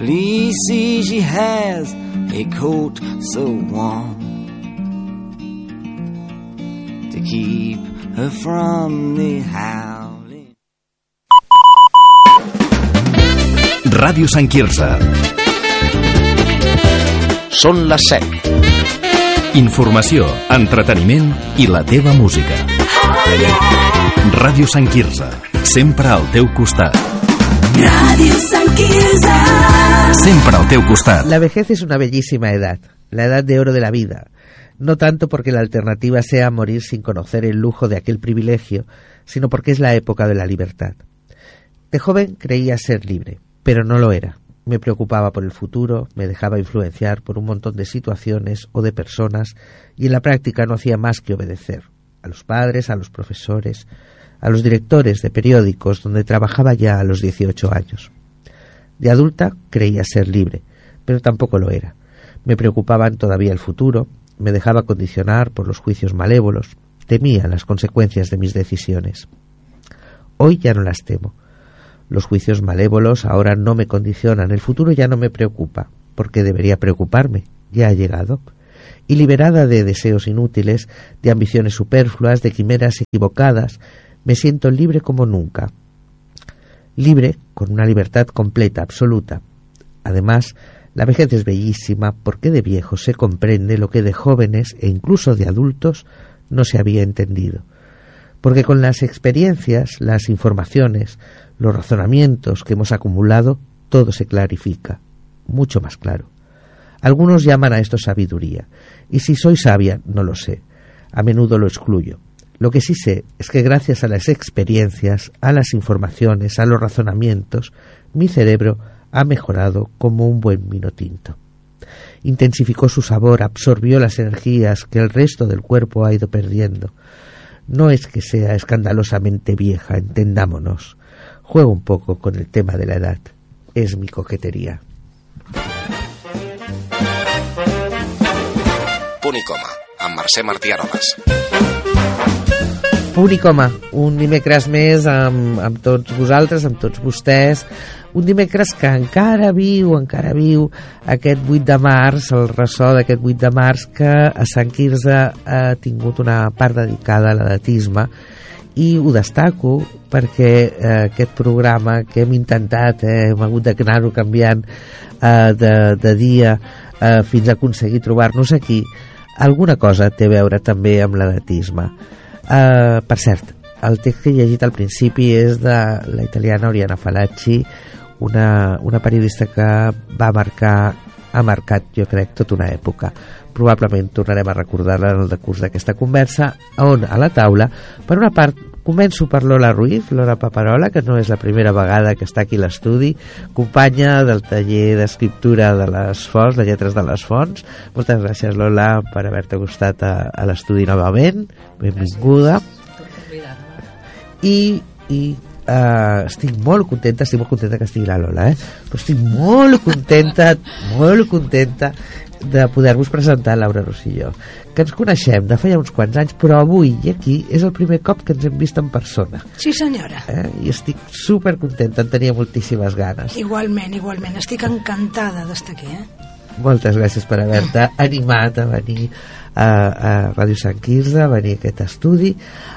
Fleecy, she has a coat so warm to keep her from the howling. Ràdio Sant Quirze. Són les 7. Informació, entreteniment i la teva música. Ràdio Sant Quirze, sempre al teu costat. Radio Sant Quirze. Siempre al teu costat. La vejez es una bellísima edad, la edad de oro de la vida. No tanto porque la alternativa sea morir sin conocer el lujo de aquel privilegio, sino porque es la época de la libertad. De joven creía ser libre, pero no lo era. Me preocupaba por el futuro, me dejaba influenciar por un montón de situaciones o de personas y en la práctica no hacía más que obedecer a los padres, a los profesores, a los directores de periódicos donde trabajaba ya a los 18 años. De adulta creía ser libre, pero tampoco lo era. Me preocupaban todavía el futuro, me dejaba condicionar por los juicios malévolos, temía las consecuencias de mis decisiones. Hoy ya no las temo. Los juicios malévolos ahora no me condicionan, el futuro ya no me preocupa, porque debería preocuparme, ya ha llegado. Y liberada de deseos inútiles, de ambiciones superfluas, de quimeras equivocadas, me siento libre como nunca. Libre con una libertad completa, absoluta. Además, la vejez es bellísima porque de viejos se comprende lo que de jóvenes e incluso de adultos no se había entendido. Porque con las experiencias, las informaciones, los razonamientos que hemos acumulado, todo se clarifica, mucho más claro. Algunos llaman a esto sabiduría, y si soy sabia, no lo sé. A menudo lo excluyo. Lo que sí sé es que gracias a las experiencias, a las informaciones, a los razonamientos, mi cerebro ha mejorado como un buen vino tinto. Intensificó su sabor, absorbió las energías que el resto del cuerpo ha ido perdiendo. No es que sea escandalosamente vieja, entendámonos. Juego un poco con el tema de la edad. Es mi coquetería. Punt i coma, amb Mercè Martí Aroles. Punt i coma, un dimecres més amb tots vosaltres, amb tots vostès, un dimecres que encara viu aquest 8 de març, el ressò d'aquest 8 de març, que a Sant Quirze ha tingut una part dedicada a l'edatisme, i ho destaco perquè aquest programa que hem intentat, hem hagut d'anar-ho canviant de dia fins a aconseguir trobar-nos aquí, alguna cosa té a veure també amb l'edatisme. Per cert, el text que he llegit al principi és de la italiana Oriana Fallaci, una periodista que ha marcat, jo crec, tota una època. Probablement tornarem a recordar-la en el decurs d'aquesta conversa, on a la taula, per una part, començo per Lola Ruiz, Lola Paparola, que no és la primera vegada que està aquí a l'estudi, companya del taller d'escriptura de les Fonts, de Lletres de les Fonts. Moltes gràcies, Lola, per haver-te acostat a l'estudi novament. Benvinguda. I estic molt contenta que estigui la Lola, però estic molt contenta de poder-vos presentar Laura Rosselló, que ens coneixem de feia uns quants anys, però avui i aquí és el primer cop que ens hem vist en persona. Sí, senyora. I estic supercontenta, en tenia moltíssimes ganes. Igualment, estic encantada d'estar aquí. Moltes gràcies per haver-te animat a venir a Ràdio Sant Quirze, a venir a aquest estudi,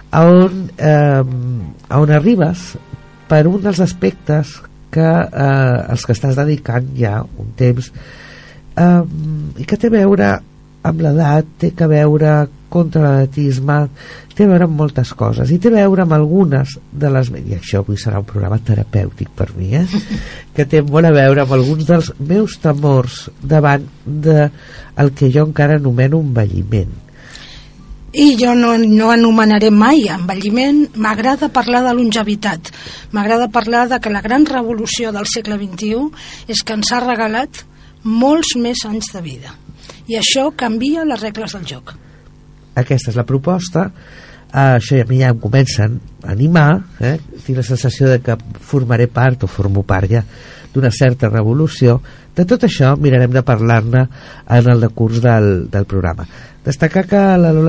on arribes per un dels aspectes que els que estàs dedicant ja un temps, i que té a veure amb l'edat, té a veure contra l'edatisme, té a veure amb moltes coses, i té a veure amb algunes de les... I això avui serà un programa terapèutic per mi, que té molt a veure amb alguns dels meus temors davant del que jo encara anomeno envelliment. I jo no anomenaré mai envelliment. M'agrada parlar de longevitat, m'agrada parlar de que la gran revolució del segle XXI és que ens ha regalat molts més anys de vida, i això canvia les regles del joc. Aquesta és la proposta. Això a mi ja em comencen a animar, tinc la sensació de que formaré part o formo part ja d'una certa revolució. De tot això mirarem de parlar-ne en el decurs del programa. Destacar que la Laura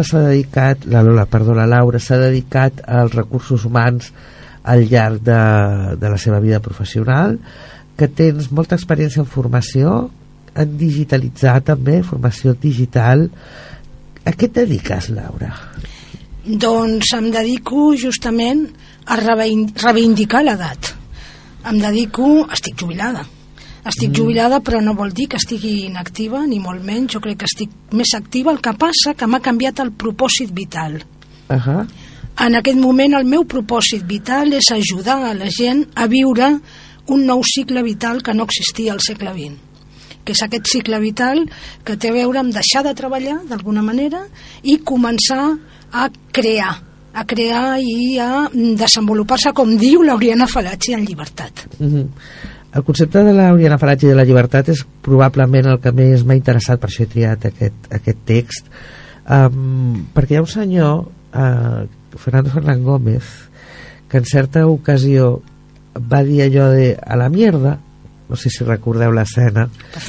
s'ha dedicat als recursos humans al llarg de la seva vida professional, que tens molta experiència en formació, en digitalitzar també, formació digital. A què et dediques, Laura? Doncs em dedico justament a reivindicar l'edat. Estic jubilada. Estic jubilada, però no vol dir que estigui inactiva, ni molt menys. Jo crec que estic més activa. El que passa que m'ha canviat el propòsit vital. En aquest moment el meu propòsit vital és ajudar a la gent a viure un nou cicle vital que no existia al segle XX, que és aquest cicle vital que té a veure amb deixar de treballar d'alguna manera i començar a crear i a desenvolupar-se, com diu l'Oriana Fallaci, en llibertat. El concepte de l'Oriana Fallaci de la llibertat és probablement el que més m'ha interessat, per això he triat aquest text, perquè hi ha un senyor, Fernando Fernán Gómez, que en certa ocasió va dir allò de a la mierda, no sé si recordeu l'escena,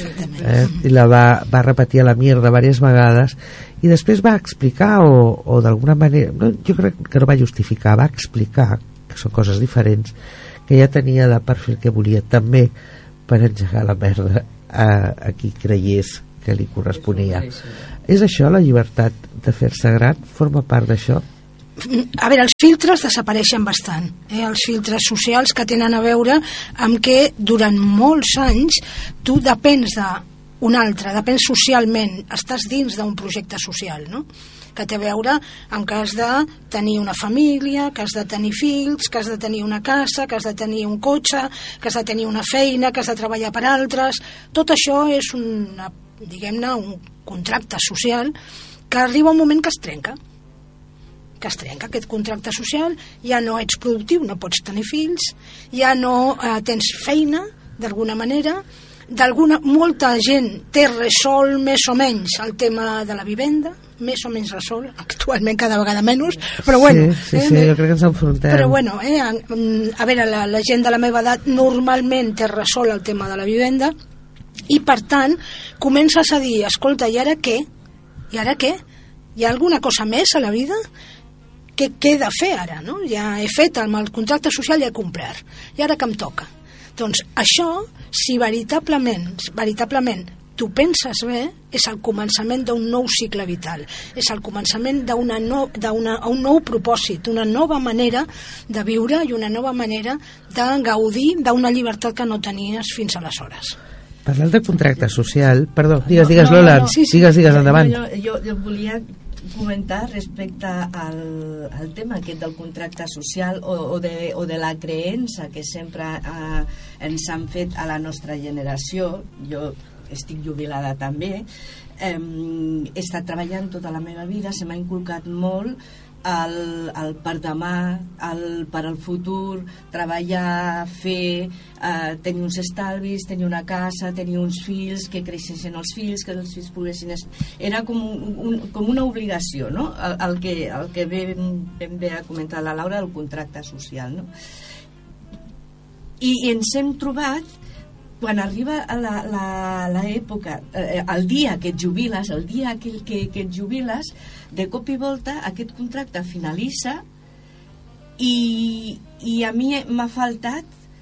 i la va repetir a la mierda diverses vegades, i després va explicar o d'alguna manera, jo crec que no va justificar, va explicar, que són coses diferents, que ja tenia de perfil que volia també per engegar la merda a qui creiés que li corresponia. És això, la llibertat de fer-se gran? Forma part d'això? A veure, els filtres desapareixen bastant, els filtres socials que tenen a veure amb que durant molts anys tu depens d'un altre, depens socialment, estàs dins d'un projecte social, no? Que té a veure amb que has de tenir una família, que has de tenir fills, que has de tenir una casa, que has de tenir un cotxe, que has de tenir una feina, que has de treballar per altres. Tot això és un contracte social que arriba un moment que es trenca aquest contracte social, ja no ets productiu, no pots tenir fills, ja no tens feina d'alguna manera, molta gent té resol més o menys el tema de la vivenda, més o menys resol, actualment cada vegada menys, però bueno, sí, jo crec que ens enfrontem. Però bueno, a veure, la gent de la meva edat normalment té resol el tema de la vivenda, i per tant comences a dir, escolta, i ara què? I ara què? Hi ha alguna cosa més a la vida? Què he de fer ara? No? Ja he fet amb el contracte social, ja he complert. I ara què em toca? Doncs això, si veritablement tu penses bé, és el començament d'un nou cicle vital. És el començament d'un nou propòsit, una nova manera de viure i una nova manera de gaudir d'una llibertat que no tenies fins aleshores. Parlant de contracte social... Perdó, digues Lola, digues endavant. Jo volia comentar respecte al tema aquest del contracte social o de la creença que sempre ens han fet a la nostra generació. Jo estic jubilada també, he estat treballant tota la meva vida, se m'ha inculcat molt el per demà, el per al futur, treballar, fer, tenir uns estalvis, tenir una casa, tenir uns fills, que creixessin els fills, que els fills poguessin... Era com una obligació, no? El que ben bé ha comentat la Laura, del contracte social, no? I ens hem trobat, quan arriba l'època, el dia que et jubiles, el dia aquell que et jubiles, de cop i volta aquest contracte finalitza i a mi m'ha faltat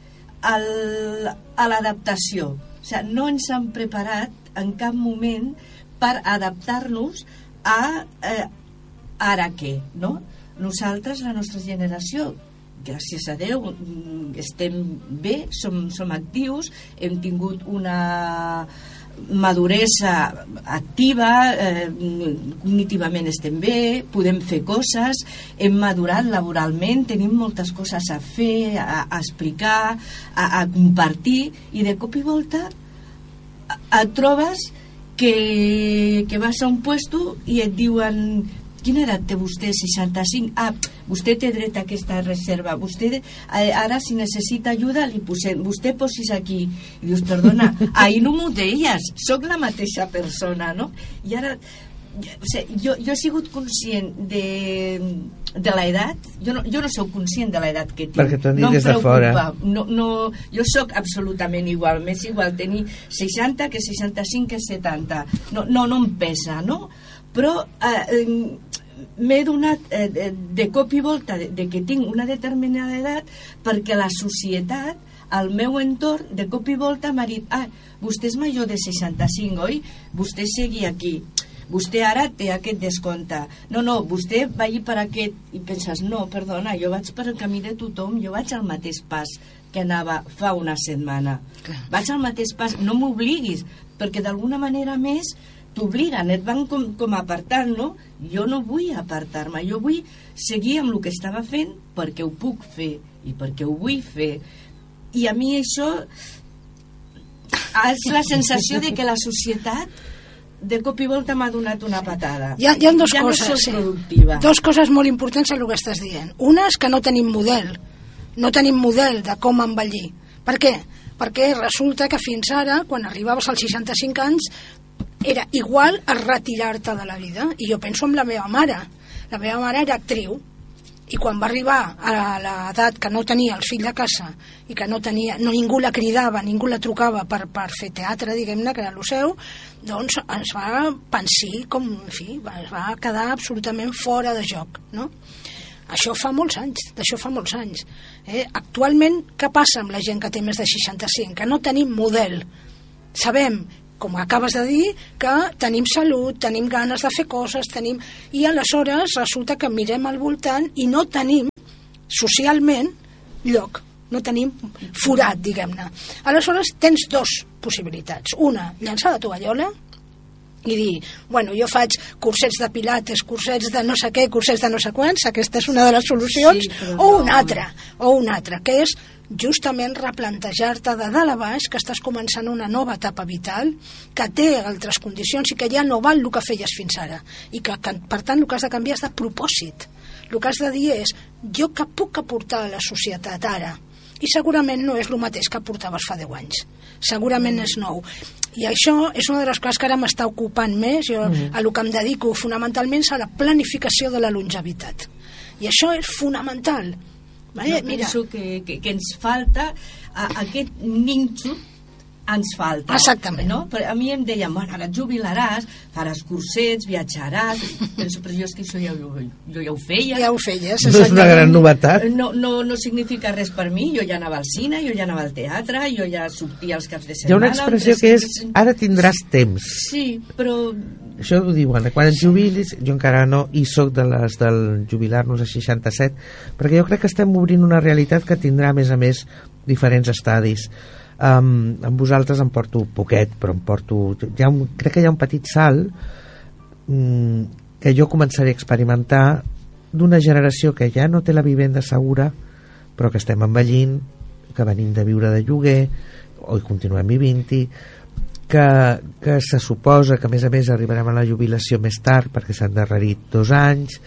l'adaptació. O sigui, no ens han preparat en cap moment per adaptar-nos a ara què, no? Nosaltres, la nostra generació, gràcies a Déu, estem bé, som actius, hem tingut una maduresa activa, cognitivament estem bé, podem fer coses, hem madurat laboralment, tenim moltes coses a fer, a explicar, a compartir, i de cop i volta et trobes que vas a un puesto i et diuen: quina edat té vostè? 65? Vostè té dret a aquesta reserva. Vostè, ara, si necessita ajuda, li posem. Vostè posis aquí. I dius, perdona, ahir no m'ho deies. Soc la mateixa persona, no? I ara, jo he sigut conscient de l'edat. Jo no soc conscient de l'edat que tinc. Perquè t'ho han dit des de fora. No, jo soc absolutament igual. M'és igual tenir 60 que 65 que 70. No em pesa, no? Però m'he donat de cop i volta de que tinc una determinada edat, perquè la societat al meu entorn, de cop i volta m'ha dit, vostè és major de 65, oi? Vostè segui aquí. Vostè ara té aquest descompte. No, vostè vagi per aquest. I penses, no, perdona, jo vaig per el camí de tothom, jo vaig al mateix pas que anava fa una setmana. Vaig al mateix pas, no m'obliguis, perquè d'alguna manera més t'obliguen, et van com apartant, no? Jo no vull apartar-me, jo vull seguir amb el que estava fent perquè ho puc fer i perquè ho vull fer. I a mi això és la sensació de que la societat de cop i volta m'ha donat una patada. Hi ha dues coses, no soc productiva. Dues coses molt importants en el que estàs dient. Una és que no tenim model de com envellir. Per què? Perquè resulta que fins ara, quan arribaves als 65 anys, era igual a retirar-te de la vida. I jo penso en la meva mare. La meva mare era actriu, i quan va arribar a l'edat que no tenia el fill de casa i que no ningú la cridava, ningú la trucava per fer teatre, diguem-ne, que era el seu, doncs es va pensir es va quedar absolutament fora de joc, no? Això fa molts anys. Actualment, què passa amb la gent que té més de 65? Que no tenim model. Sabem, com acabes de dir, que tenim salut, tenim ganes de fer coses, i aleshores resulta que mirem al voltant i no tenim socialment lloc, no tenim forat, diguem-ne. Aleshores tens dues possibilitats. Una, llançar la tovallola i dir, jo faig cursets de pilates, cursets de no sé què, cursets de no sé quants, aquesta és una de les solucions, sí, o una altra, que és justament replantejar-te de dalt a baix que estàs començant una nova etapa vital, que té altres condicions i que ja no val el que feies fins ara, i que per tant el que has de canviar és de propòsit. El que has de dir és, jo què puc aportar a la societat ara? I segurament no és el mateix que aportaves fa 10 anys, segurament és nou. I això és una de les coses que ara m'està ocupant més. Jo a el que em dedico fonamentalment és a la planificació de la longevitat, i això és fonamental. Jo penso que ens falta aquest nínxol, ens falta. Exactament. No? A mi em deien, ara et jubilaràs, faràs cursets, viatjaràs. Penso, però jo és que això jo ja ho feia. Ja ho feies, no és una gran novetat. No significa res per mi. Jo ja anava al cine, jo ja anava al teatre, jo ja sortia els caps de setmana. Hi ha una expressió que és, ara tindràs temps. Sí, però... Això ho diuen, quan et jubilis, jo encara no, i soc de les del jubilar-nos a 67, perquè jo crec que estem obrint una realitat que tindrà, a més, diferents estadis. Amb vosaltres em porto poquet, però em porto... crec que hi ha un petit salt que jo començaré a experimentar d'una generació que ja no té la vivenda segura, però que estem envellint, que venim de viure de lloguer, o hi continuem vivint-hi, que se suposa que a més arribarem a la jubilació més tard perquè s'han endarrerit 2 anys.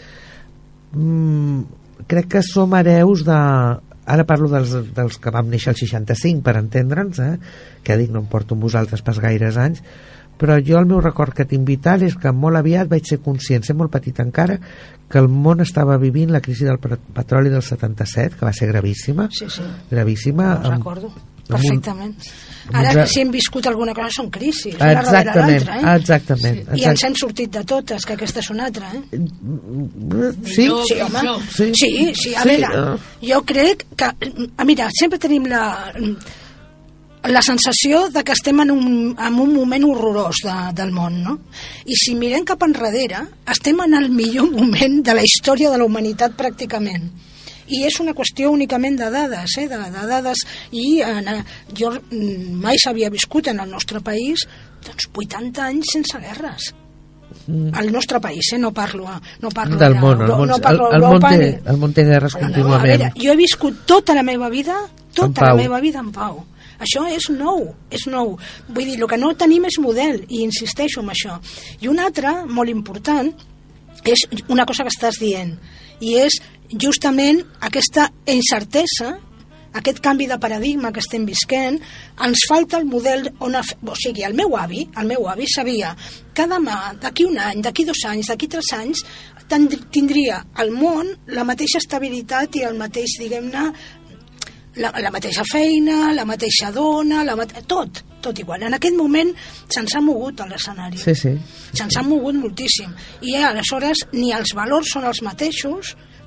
Crec que som hereus de... Ara parlo dels que vam néixer al 65, per entendre'ns, que dic, no em porto amb vosaltres pas gaires anys, però jo el meu record que tinc vital és que molt aviat vaig ser conscient, ser molt petit encara, que el món estava vivint la crisi del petroli del 77, que va ser gravíssima. Sí. Gravíssima. Ho recordo perfectament. Ara, si hem viscut alguna cosa, són crisis. Exactament. I ens hem sortit de totes, que aquesta és una altra. Sí, home. Sí, a veure, jo crec que... Mira, sempre tenim la sensació de que estem en un moment horrorós del món, no? I si mirem cap enrere, estem en el millor moment de la història de la humanitat pràcticament. I és una qüestió únicament de dades, de dades, i jo mai s'havia viscut en el nostre país 80 anys sense guerres. Al nostre país, no parlo del món. El món té guerres contínuament. A veure, jo he viscut tota la meva vida en pau. Això és nou. Vull dir, el que no tenim és model, i insisteixo en això. I una altra, molt important, és una cosa que estàs dient, i és justament aquesta incertesa, aquest canvi de paradigma que estem visquent. Ens falta el model o sigui, el meu avi sabia que demà, d'aquí un any, d'aquí 2 anys, d'aquí 3 anys tindria al món la mateixa estabilitat i el mateix, diguem-ne, la mateixa feina, la mateixa dona, tot igual. En aquest moment se'ns ha mogut a l'escenari. Sí. Se'ns ha mogut moltíssim. I aleshores ni els valors són els mateixos,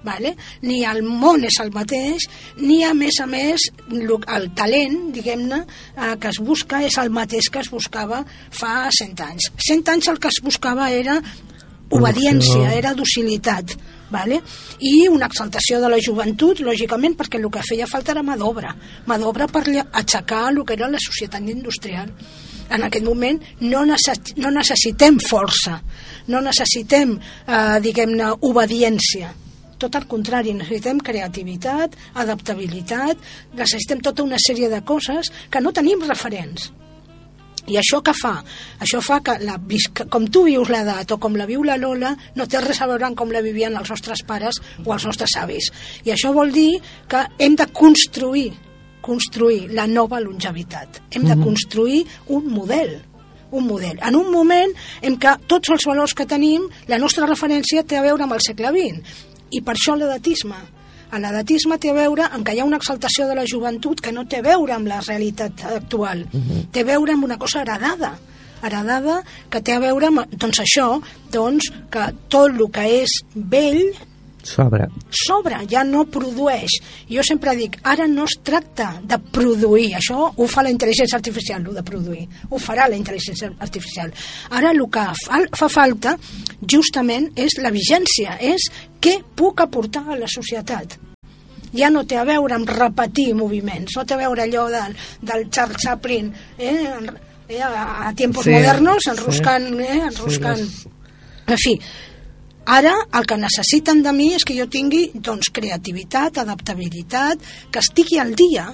vale? Ni el món és el mateix, ni a més, el talent, diguem-ne, que es busca és el mateix que es buscava fa 100 anys. 100 anys el que es buscava era obediència, era docilitat, vale? I una exaltació de la joventut, lògicament, perquè el que feia falta era mà d'obra per aixecar el que era la societat industrial. En aquest moment no necessitem força, no necessitem, diguem-ne, obediència. Tot al contrari, necessitem creativitat, adaptabilitat, necessitem tota una sèrie de coses que no tenim referents. I això què fa? Això fa que com tu vius l'edat o com la viu la Lola no té res a veure amb com la vivien els nostres pares o els nostres avis. I això vol dir que hem de construir la nova longevitat. Hem de construir un model. En un moment en què tots els valors que tenim, la nostra referència té a veure amb el segle XX. I per això l'edatisme. L'edatisme té a veure amb que hi ha una exaltació de la joventut que no té a veure amb la realitat actual. Té a veure amb una cosa heredada que té a veure amb, doncs això, doncs que tot el que és vell sobra, ja no produeix. Jo sempre dic, ara no es tracta de produir, això ho fa la intel·ligència artificial, de produir, ho farà la intel·ligència artificial. Ara el que fa falta justament és la vigència, és què puc aportar a la societat. Ja no té a veure amb repetir moviments, no té a veure allò del Charles Chaplin a tiempos modernos, enroscant. En fi, ara el que necessiten de mi és que jo tingui doncs, creativitat, adaptabilitat, que estigui al dia.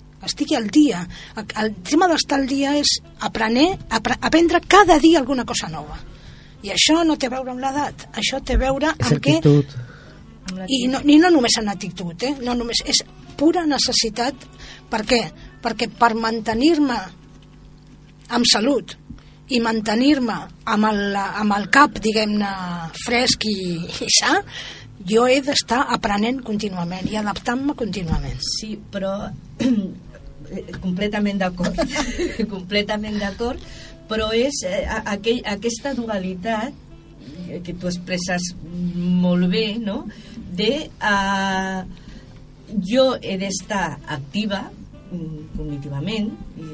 El tema d'estar al dia és aprendre cada dia alguna cosa nova. I això no té a veure amb l'edat, això té a veure amb què... I no només en actitud, no només, és pura necessitat. Per què? Perquè per mantenir-me amb salut i mantenir-me amb el cap, diguem-ne, fresc i sa, jo he d'estar aprenent contínuament i adaptant-me contínuament. Sí, però completament d'acord, però és aquesta dualitat que tu expresses molt bé, no?, de jo he d'estar activa cognitivament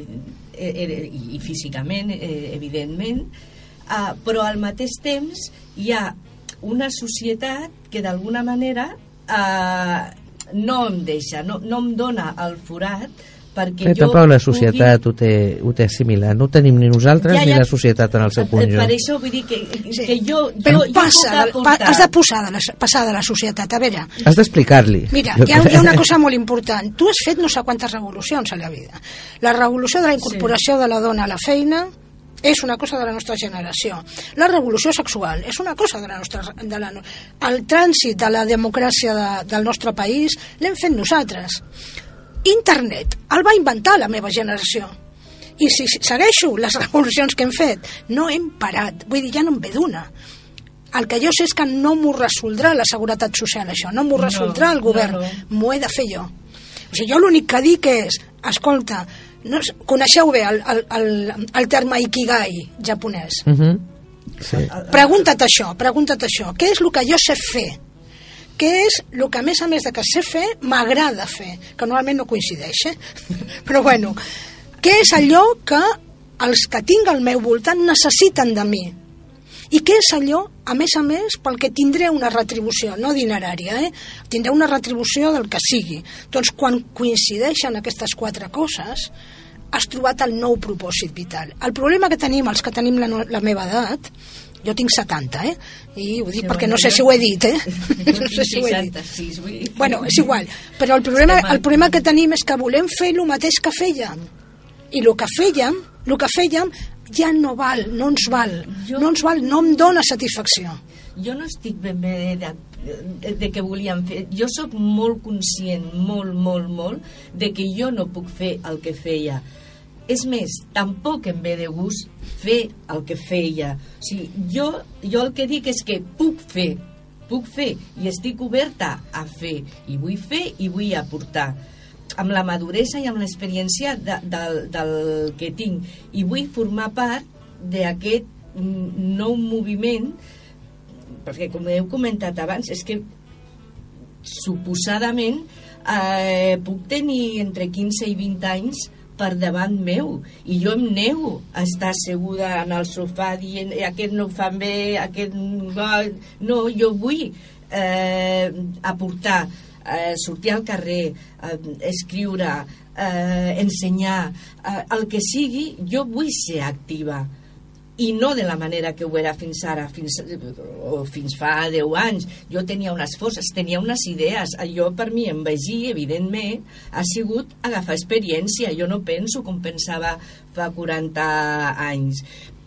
i físicament, evidentment, però al mateix temps hi ha una societat que d'alguna manera no em deixa, no em dona el forat perquè jo tampoc la societat ho té assimilat, no ho tenim ni nosaltres ni la societat en el seu conjunt. Per això vull dir que jo has de passar de la societat, a veure, has d'explicar-li. Mira, hi ha una cosa molt important, tu has fet no sé quantes revolucions a la vida. La revolució de la incorporació de la dona a la feina és una cosa de la nostra generació. La revolució sexual és una cosa de la nostra... El trànsit de la democràcia del nostre país l'hem fet nosaltres. Internet el va inventar la meva generació. I si segueixo les revolucions que hem fet, no hem parat. Vull dir, ja no em ve d'una. El que jo sé és que no m'ho resoldrà la seguretat social, això. No m'ho resoldrà el govern. M'ho he de fer jo. O sigui, jo l'únic que dic és, escolta, coneixeu bé el terme Ikigai japonès. Sí. Pregunta't això. Què és el que jo sé fer? Què és el que, a més de que sé fer, m'agrada fer? Que normalment no coincideix, Però bueno, què és allò que els que tinc al meu voltant necessiten de mi? I què és allò, a més, pel que tindré una retribució, no dinerària, tindré una retribució del que sigui. Doncs quan coincideixen aquestes 4 coses, has trobat el nou propòsit vital. El problema que tenim, els que tenim la meva edat, jo tinc 70, i ho dic perquè no sé si ho he dit, no sé si ho he dit. 66, bueno, és igual, però el problema que tenim és que volem fer el mateix que fèiem, i el que fèiem ja no val, no ens val, no em dona satisfacció. Jo no estic ben bé de què volíem fer. Jo sóc molt conscient, molt, de que jo no puc fer el que feia. És més, tampoc em ve de gust fer el que feia. O sigui, jo el que dic és que puc fer i estic oberta a fer, i vull fer i vull aportar amb la maduresa i amb l'experiència del que tinc, i vull formar part d'aquest nou moviment, perquè com heu comentat abans, és que suposadament puc tenir entre 15 i 20 anys per davant meu, i jo em nego a estar asseguda en el sofà dient aquest no ho fan bé, aquest no, jo vull aportar, sortir al carrer, escriure, ensenyar, el que sigui. Jo vull ser activa, i no de la manera que ho era fins ara, fins fa 10 anys. Jo tenia unes forces, tenia unes idees. Allò per mi envegir, evidentment, ha sigut agafar experiència. Jo no penso com pensava fa 40 anys.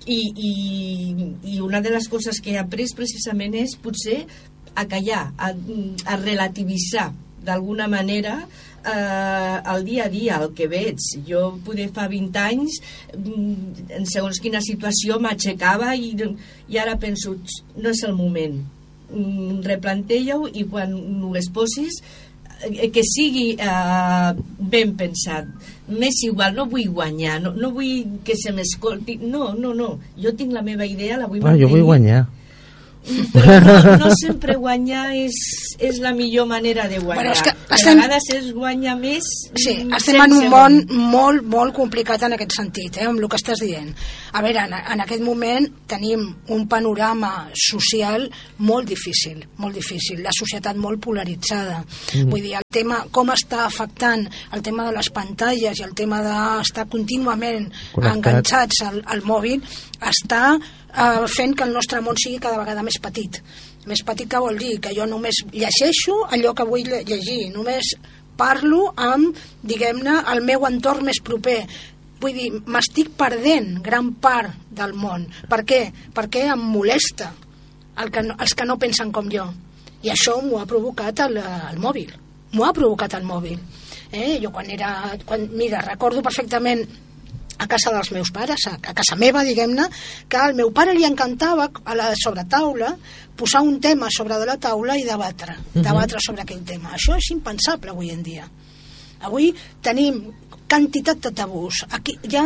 I una de les coses que he après precisament és potser a callar, a relativitzar d'alguna manera el dia a dia, el que veig. Jo poder fa 20 anys en segons quina situació m'aixecava i ara penso, no és el moment, replantella-ho, i quan ho exposis que sigui ben pensat. M'és igual, no vull guanyar, no vull que se m'escolti, no, jo tinc la meva idea, la vull mantenir. Jo vull guanyar, però no sempre guanyar és la millor manera de guanyar. A vegades es guanya més. Sí, estem en un món molt, molt complicat en aquest sentit, amb el que estàs dient. A veure, en aquest moment tenim un panorama social molt difícil, la societat molt polaritzada. Vull dir, el tema, com està afectant el tema de les pantalles i el tema d'estar contínuament enganxats al mòbil, està fent que el nostre món sigui cada vegada més petit. Més petit, que vol dir? Que jo només llegeixo allò que vull llegir, només parlo amb, diguem-ne, el meu entorn més proper. Vull dir, m'estic perdent gran part del món. Per què? Perquè em molesta els que no pensen com jo. I això m'ho ha provocat el mòbil. Jo mira, recordo perfectament a casa dels meus pares, a casa meva, diguem-ne, que al meu pare li encantava a la sobretaula posar un tema sobre de la taula i debatre sobre aquell tema. Això és impensable avui en dia. Avui tenim quantitat de tabús. Aquí hi ha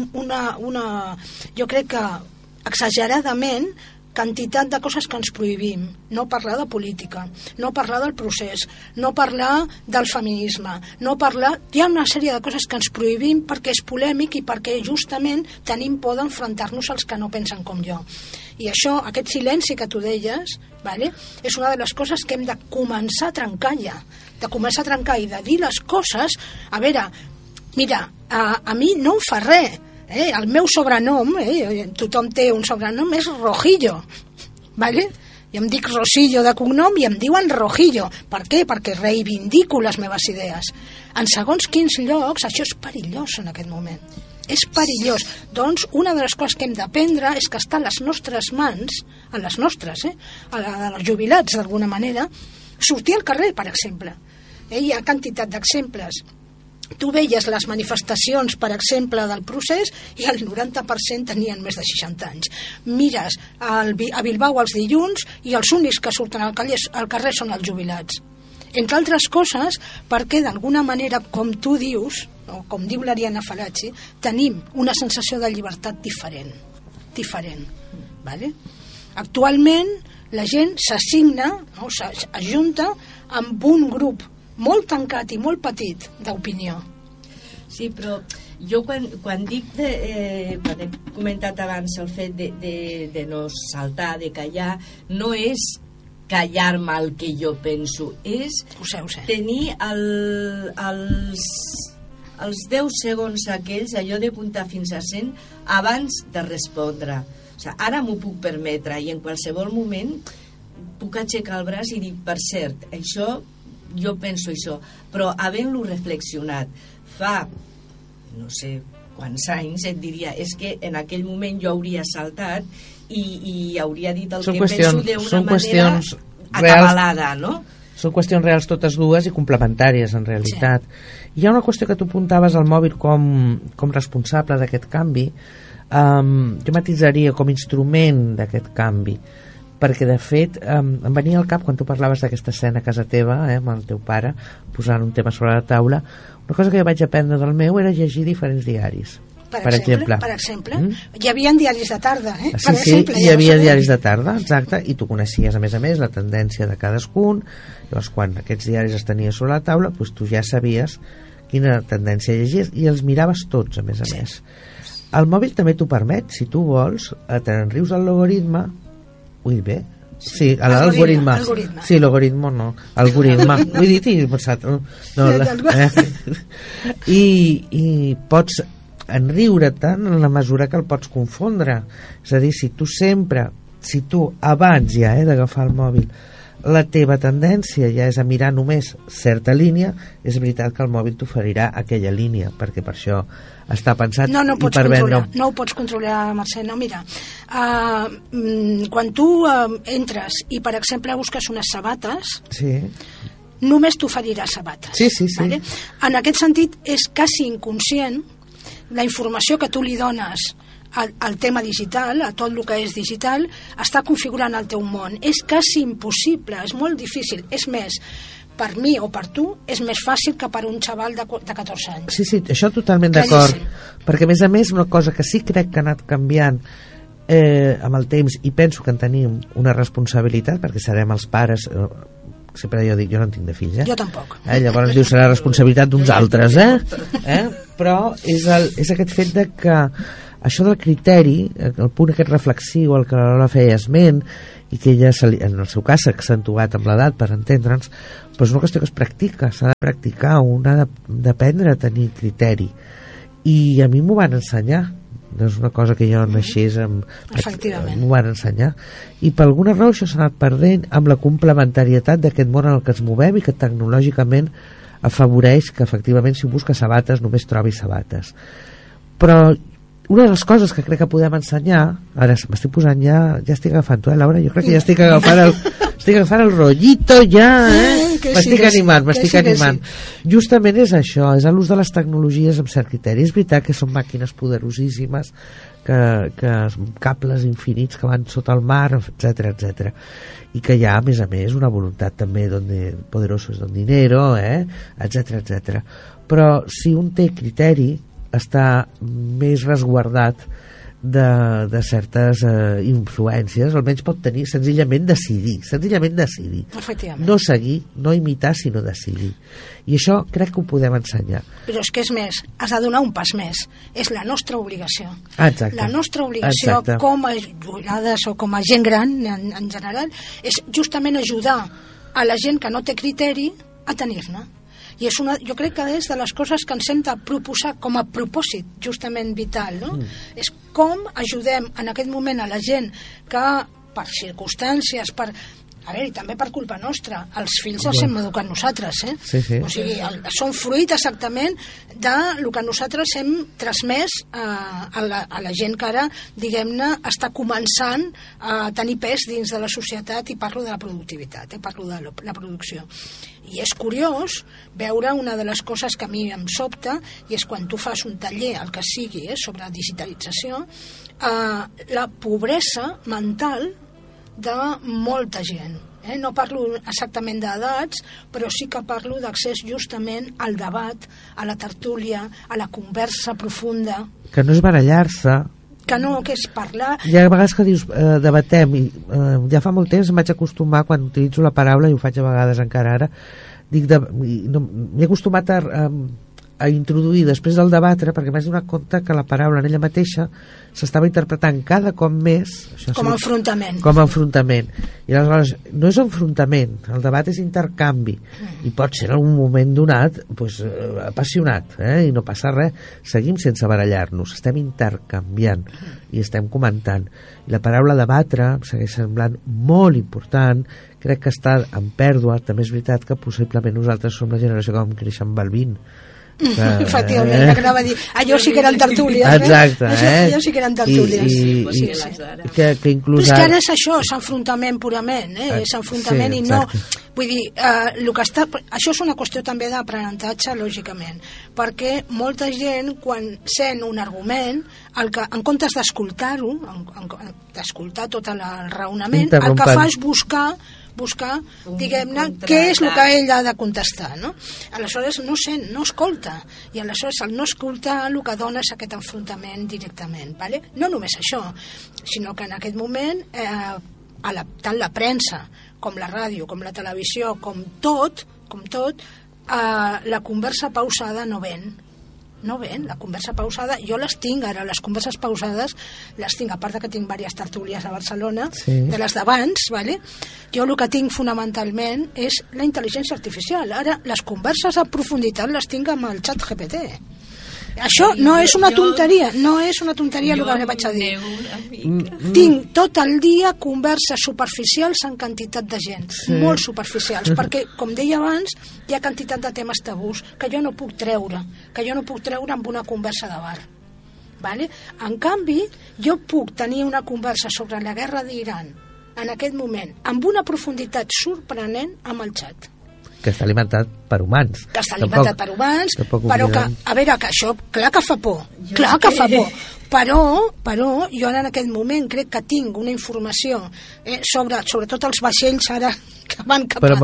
jo crec que exageradament, quantitat de coses que ens prohibim. No parlar de política, no parlar del procés, no parlar del feminisme, no parlar... Hi ha una sèrie de coses que ens prohibim perquè és polèmic i perquè justament tenim por d'enfrontar-nos als que no pensen com jo. I això, aquest silenci que tu deies, vale, és una de les coses que hem de començar a trencar ja. De començar a trencar i de dir les coses... A veure, mira, a mi no em fa res. El meu sobrenom, tothom té un sobrenom, és Rojillo, vale? Jo em dic Rosillo de cognom i em diuen Rojillo. Per què? Perquè reivindico les meves idees. En segons quins llocs això és perillós en aquest moment. És perillós. Doncs una de les coses que hem d'aprendre és que està a les nostres mans, a les nostres, a les jubilats d'alguna manera, sortir al carrer, per exemple. Hi ha quantitat d'exemples. Tu veies les manifestacions, per exemple, del procés, i el 90% tenien més de 60 anys. Mires a Bilbao els dilluns i els únics que surten al carrer són els jubilats. Entre altres coses, perquè d'alguna manera, com tu dius, o com diu l'Ariana Falacci, tenim una sensació de llibertat diferent. Vale? Actualment, la gent s'assigna, s'ajunta amb un grup molt tancat i molt petit d'opinió. Sí, però jo quan dic quan he comentat abans el fet de no saltar, de callar, no és callar-me el que jo penso, és tenir els 10 segons aquells, allò de comptar fins a 100 abans de respondre. O sigui, ara m'ho puc permetre i en qualsevol moment puc aixecar el braç i dir, per cert, això jo penso això, però havent-lo reflexionat fa no sé quants anys, et diria, és que en aquell moment jo hauria saltat i hauria dit el que penso d'una manera acabalada, no? Són qüestions reals totes dues i complementàries en realitat. Hi ha una qüestió que tu apuntaves al mòbil com responsable d'aquest canvi. Jo matitzaria com instrument d'aquest canvi, perquè de fet em venia al cap quan tu parlaves d'aquesta escena a casa teva, amb el teu pare posant un tema sobre la taula. Una cosa que jo vaig aprendre del meu era llegir diferents diaris, per exemple. Hi havia diaris de tarda, Sí, hi havia diaris de tarda, exacte, i tu coneixies a més la tendència de cadascun. Llavors quan aquests diaris els tenies sobre la taula, doncs tu ja sabies quina tendència llegies i els miraves tots, a més. El mòbil també t'ho permet, si tu vols, t'enrius el logaritme. Ui, bé, sí, l'algoritme. Sí, logaritmo no, algoritme. Ho he dit i he pensat... I pots enriure-te'n en la mesura que el pots confondre. És a dir, si tu abans ja d'agafar el mòbil la teva tendència ja és a mirar només certa línia, és veritat que el mòbil t'oferirà aquella línia, perquè per això està pensat no i per vendre. No ho pots controlar, Mercè. No, mira, quan tu entres i, per exemple, busques unes sabates, només t'oferirà sabates. Sí. Vale? En aquest sentit, és quasi inconscient la informació que tu li dones al tema digital, a tot el que és digital, està configurant el teu món. És quasi impossible, és molt difícil. És més, per mi o per tu, és més fàcil que per un xaval de 14 anys. Sí, això totalment d'acord. Perquè, a més, una cosa que sí crec que ha anat canviant amb el temps, i penso que en tenim una responsabilitat, perquè serem els pares... Sempre jo dic, jo no en tinc de fills, Jo tampoc. Llavors diu, serà responsabilitat d'uns altres, Però és aquest fet de que això del criteri, el punt aquest reflexiu al que la feia esment, i que ella, en el seu cas, s'ha accentuat amb l'edat, per entendre'ns, però és una qüestió que es practica, s'ha de practicar, un ha d'aprendre a tenir criteri. I a mi m'ho van ensenyar, no és una cosa que jo naixés efectivament, m'ho van ensenyar, i per alguna raó això s'ha anat perdent amb la complementarietat d'aquest món en el que ens movem i que tecnològicament afavoreix que efectivament si busques sabates només trobis sabates. Però una de les coses que crec que podem ensenyar, ara m'estic posant ja estic agafant tu, Laura, jo crec que ja estic agafant el rotllito ja, m'estic animant. Justament és això, és l'ús de les tecnologies amb cert criteri. És veritat que són màquines poderosíssimes, que cables infinits que van sota el mar, etc, i que hi ha, a més, una voluntat també donde poderoso es don dinero, etc. Però si un té criteri, està més resguardat de certes influències, almenys pot tenir senzillament decidir, no seguir, no imitar, sinó decidir, i això crec que ho podem ensenyar. Però és que és més, has de donar un pas més, és la nostra obligació. Exacte. La nostra obligació com a jubilades o com a gent gran en general és justament ajudar a la gent que no té criteri a tenir-ne. I jo crec que és de les coses que ens hem de proposar com a propòsit justament vital, no? És com ajudem en aquest moment a la gent que per circumstàncies, i també per culpa nostra, els fills els hem educat nosaltres, Sí. O sigui, són fruit exactament del que nosaltres hem transmès a la gent que ara, diguem-ne, està començant a tenir pes dins de la societat, i parlo de la productivitat, parlo de la producció. I és curiós veure una de les coses que a mi em sobta, i és quan tu fas un taller, el que sigui, sobre digitalització, la pobresa mental de molta gent. No parlo exactament d'edats, però sí que parlo d'accés justament al debat, a la tertúlia, a la conversa profunda. Que no és barallar-se, que és parlar. Hi ha vegades que dius debatem, i ja fa molt temps em vaig acostumar, quan utilitzo la paraula, i ho faig a vegades encara ara, m'he acostumat a introduir després del debatre, perquè m'he donat compte que la paraula en ella mateixa s'estava interpretant cada cop més com a enfrontament. I aleshores no és enfrontament, el debat és intercanvi, i pot ser en algun moment donat apassionat, i no passa res, seguim sense barallar-nos, estem intercanviant i estem comentant, i la paraula debatre em segueix semblant molt important. Crec que està en pèrdua. També és veritat que possiblement nosaltres som la generació que vam créixer amb el 20, efectivament, que anava a dir, allò sí que eren tertúlies, exacte, allò sí que eren tertúlies, que inclús però és que ara és això, és enfrontament purament, és enfrontament, i no, vull dir, això és una qüestió també d'aprenentatge, lògicament, perquè molta gent, quan sent un argument, en comptes d'escoltar-ho, d'escoltar tot el raonament, el que fa és buscar buscar, diguem-ne, què és el que ell ha de contestar, no? Aleshores no sent, no escolta, i aleshores el no escoltar el que dona és aquest enfrontament directament, ¿vale? No només això, sinó que en aquest moment tant la premsa com la ràdio, com la televisió, com tot, la conversa pausada no ven, la conversa pausada, jo les tinc ara, les converses pausades les tinc, a part que tinc diverses tertúlies a Barcelona, de les d'abans, ¿vale? Jo el que tinc fonamentalment és la intel·ligència artificial. Ara les converses a profunditat les tinc amb el xat GPT. Això no és una tonteria, el que vaig a dir. Tinc tot el dia converses superficials amb quantitat de gent, molt superficials, perquè, com deia abans, hi ha quantitat de temes tabús que jo no puc treure amb una conversa de bar. ¿Vale? En canvi, jo puc tenir una conversa sobre la guerra d'Iran en aquest moment, amb una profunditat sorprenent amb el xat. Que està alimentat per humans. Però que, a veure, que això, clar que fa por, però jo ara en aquest moment crec que tinc una informació sobretot els vaixells ara que van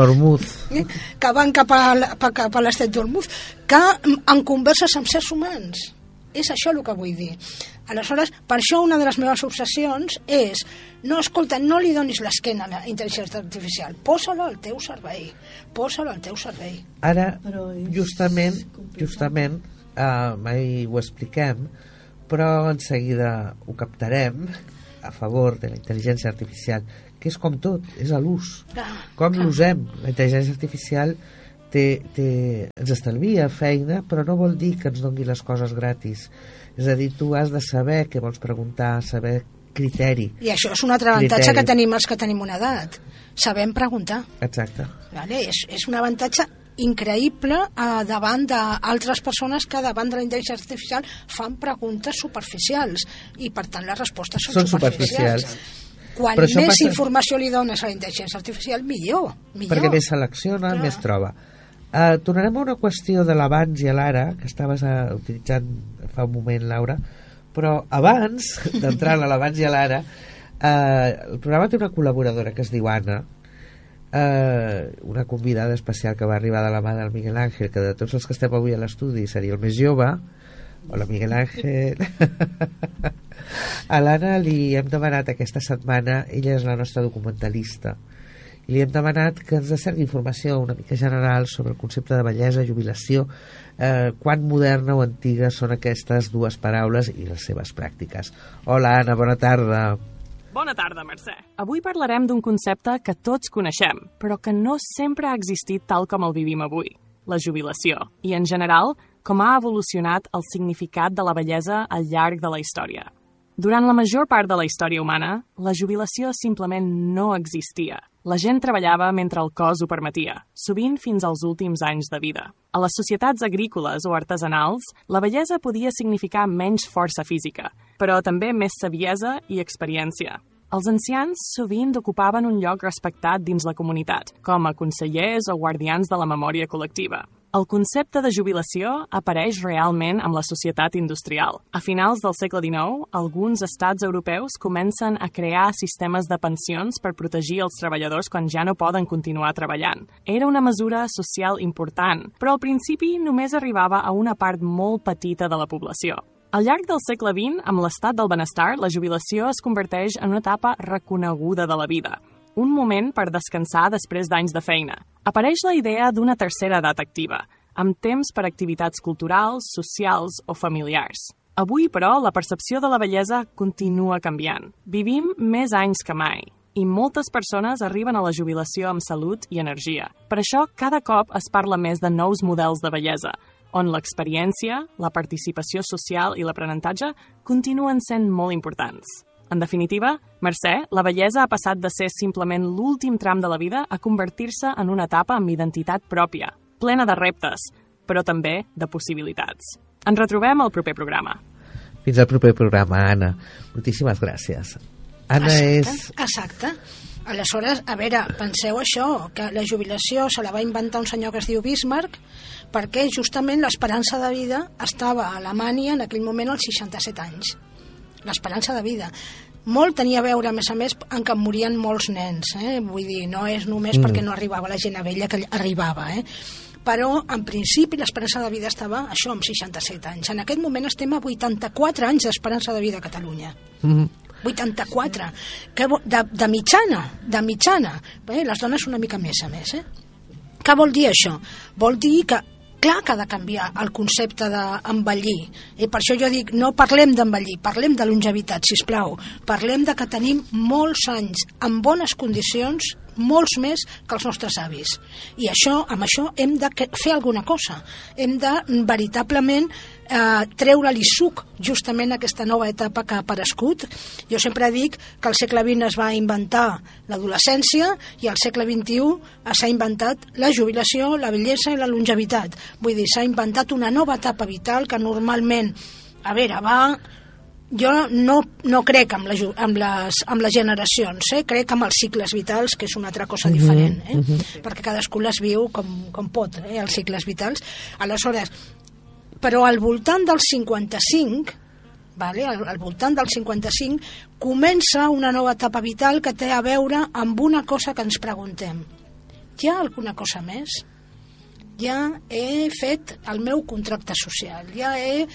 cap a l'estret d'Ormuz, que en converses amb sers humans. És això el que vull dir. Aleshores, per això una de les meves obsessions és no li donis l'esquena a la intel·ligència artificial, posa-la al teu servei. Ara, justament mai ho expliquem, però en seguida ho captarem a favor de la intel·ligència artificial, que és com tot, és a l'ús. Com l'usem? La intel·ligència artificial ens estalvia feina, però no vol dir que ens doni les coses gratis. És a dir, tu has de saber què vols preguntar, saber criteri. I això és un altre avantatge que tenim els que tenim una edat. Sabem preguntar. Exacte. Vale? És un avantatge increïble davant d'altres persones que davant de la intel·ligència artificial fan preguntes superficials i per tant les respostes són superficials. Quan més informació li dones a la intel·ligència artificial, millor. Perquè més selecciona, més troba. Tornarem a una qüestió de l'abans i l'ara, que estaves utilitzant fa un moment, Laura, però abans d'entrar a l'abans i l'ara, el programa té una col·laboradora que es diu Anna, una convidada especial que va arribar de la mà del Miguel Ángel, que de tots els que estem avui a l'estudi seria el més jove. Hola, Miguel Ángel. A l'Anna li hem demanat aquesta setmana, ella és la nostra documentalista, i li hem demanat que ens cerqui informació una mica general sobre el concepte de bellesa, jubilació, quan moderna o antiga són aquestes dues paraules i les seves pràctiques. Hola, Anna, bona tarda. Bona tarda, Mercè. Avui parlarem d'un concepte que tots coneixem, però que no sempre ha existit tal com el vivim avui, la jubilació, i en general, com ha evolucionat el significat de la bellesa al llarg de la història. Durant la major part de la història humana, la jubilació simplement no existia. La gent treballava mentre el cos ho permetia, sovint fins als últims anys de vida. A les societats agrícoles o artesanals, la bellesa podia significar menys força física, però també més saviesa i experiència. Els ancians sovint ocupaven un lloc respectat dins la comunitat, com a consellers o guardians de la memòria col·lectiva. El concepte de jubilació apareix realment amb la societat industrial. A finals del segle XIX, alguns estats europeus comencen a crear sistemes de pensions per protegir els treballadors quan ja no poden continuar treballant. Era una mesura social important, però al principi només arribava a una part molt petita de la població. Al llarg del segle XX, amb l'estat del benestar, la jubilació es converteix en una etapa reconeguda de la vida. Un moment per descansar després d'anys de feina. Apareix la idea d'una tercera edat activa, amb temps per activitats culturals, socials o familiars. Avui, però, la percepció de la bellesa continua canviant. Vivim més anys que mai, i moltes persones arriben a la jubilació amb salut i energia. Per això, cada cop es parla més de nous models de bellesa, on l'experiència, la participació social i l'aprenentatge continuen sent molt importants. En definitiva, Mercè, la bellesa ha passat de ser simplement l'últim tram de la vida a convertir-se en una etapa amb identitat pròpia, plena de reptes, però també de possibilitats. Ens retrobem al proper programa. Fins al proper programa, Anna. Moltíssimes gràcies. Anna Exacte. Aleshores, a veure, penseu això, que la jubilació se la va inventar un senyor que es diu Bismarck, perquè justament l'esperança de vida estava a Alemanya en aquell moment als 67 anys. L'esperança de vida. molt tenia a veure, a més, en què morien molts nens, vull dir, no és només perquè no arribava la gent vella que arribava, però en principi l'esperança de vida estava això, amb 67 anys. En aquest moment estem a 84 anys d'esperança de vida a Catalunya. 84, de mitjana. Les dones una mica més, a més. Què vol dir això? Vol dir que clar que ha de canviar el concepte d'envellir. Per això jo dic, no parlem d'envellir, parlem de longevitat, sisplau. Parlem de que tenim molts anys en bones condicions, molts més que els nostres avis. I amb això hem de fer alguna cosa. Hem de veritablement treure-li suc justament a aquesta nova etapa que ha aparegut. Jo sempre dic que al segle XX es va inventar l'adolescència i al segle XXI s'ha inventat la jubilació, la bellesa i la longevitat. Vull dir, s'ha inventat una nova etapa vital que normalment, jo no crec amb les generacions, crec amb els cicles vitals, que és una altra cosa diferent, perquè cadascú les viu com pot, els cicles vitals. Aleshores, però al voltant del 55, al voltant del 55, comença una nova etapa vital que té a veure amb una cosa que ens preguntem. Hi ha alguna cosa més? Ja he fet el meu contracte social, ja he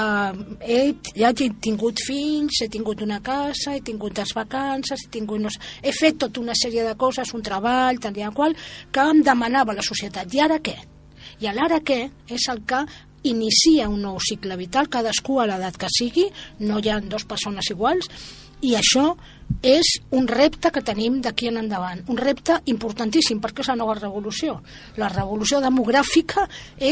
tingut fills, he tingut una casa, he tingut les vacances, he fet tota una sèrie de coses, un treball, tal i qual, que em demanava la societat. I ara què? I l'ara què és el que inicia un nou cicle vital, cadascú a l'edat que sigui, no hi ha dues persones iguals, i això és un repte que tenim d'aquí en endavant, un repte importantíssim perquè és la nova revolució. La revolució demogràfica és